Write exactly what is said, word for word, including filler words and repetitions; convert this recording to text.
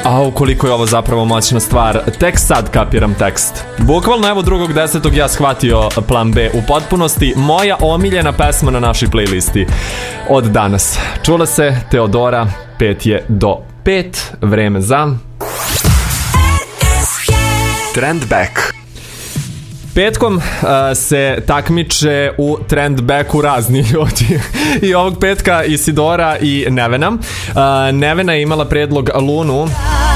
A ukoliko je ovo zapravo moćna stvar, tek sad kapiram tekst. Bukvalno evo drugog desetog ja shvatio plan B u potpunosti. Moja omiljena pesma na našoj playlisti od danas. Čula se Teodora, pet je do pet, vreme za Trend Back. Petkom uh, se takmiče u trend backu razni ljudi. I ovog petka Isidora i Nevena. Uh, Nevena je imala predlog Lunu.